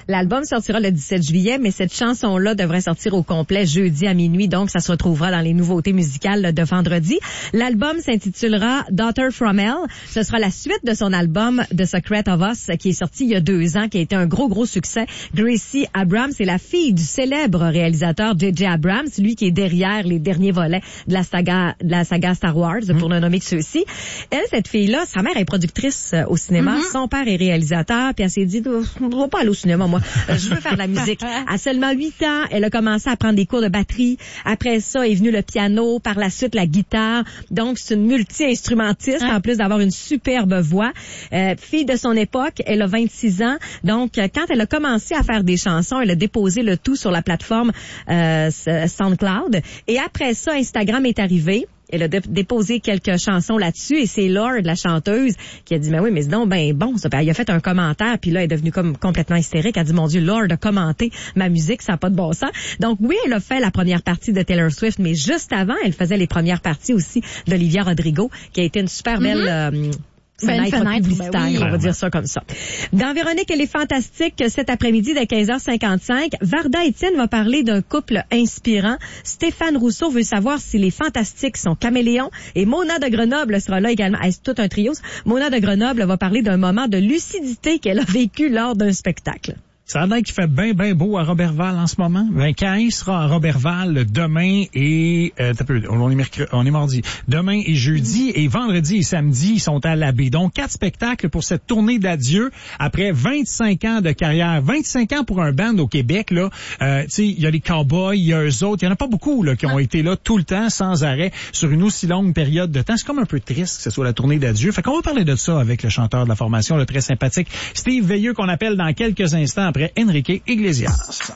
L'album sortira le 17 juillet, mais cette chanson-là devrait sortir au complet jeudi à minuit, donc ça se retrouvera dans les nouveautés musicales de vendredi. L'album s'intitulera Daughter from Hell. Ce sera la suite de son album The Secret of Us, qui est sorti il y a 2 ans, qui a été un gros succès. Gracie Abrams est la fille du célèbre réalisateur J.J. Abrams, lui qui est derrière les derniers volets de la saga Star Wars, pour ne nommer que ceux-ci. Elle, cette fille-là, sa mère est productrice au cinéma, son père est réalisateur, puis elle s'est dit, je ne vais pas aller au cinéma, moi. Je veux faire de la musique. À seulement 8 ans, elle a commencé à prendre des cours de batterie. Après ça, est venu le piano, par la suite la guitare. Donc, c'est une multi-instrumentiste, en plus d'avoir une superbe voix. Fille de son époque, elle a 26 ans. Donc, quand elle a commencé à faire des chansons, elle a déposé le tout sur la plateforme SoundCloud. Et après ça, Instagram est arrivé. Elle a déposé quelques chansons là-dessus et c'est Lorde, la chanteuse, qui a dit, mais oui, mais c'est donc ben bon, ça. Elle a fait un commentaire puis là, elle est devenue comme complètement hystérique. Elle a dit, mon Dieu, Lorde a commenté ma musique, ça n'a pas de bon sens. Donc oui, elle a fait la première partie de Taylor Swift, mais juste avant, elle faisait les premières parties aussi d'Olivia Rodrigo, qui a été une super belle... fenêtre publicitaire, on va dire ça comme ça. Dans Véronique, elle est fantastique. Cet après-midi, dès 15h55, Varda Étienne va parler d'un couple inspirant. Stéphane Rousseau veut savoir si les fantastiques sont caméléons. Et Mona de Grenoble sera là également. C'est tout un trio. Mona de Grenoble va parler d'un moment de lucidité qu'elle a vécu lors d'un spectacle. Ça a l'air qu'il fait bien beau à Robertval en ce moment. Caïn sera à Robertval demain et on est mardi. Demain et jeudi et vendredi et samedi, ils sont à l'abbé. Donc 4 spectacles pour cette tournée d'adieu après 25 ans de carrière. 25 ans pour un band au Québec là. Tu sais, il y a les Cowboys, il y a eux autres, il y en a pas beaucoup là qui ont été là tout le temps sans arrêt sur une aussi longue période de temps. C'est comme un peu triste que ce soit la tournée d'adieu. Fait qu'on va parler de ça avec le chanteur de la formation, le très sympathique Steve Veilleux qu'on appelle dans quelques instants après Enrique Iglesias.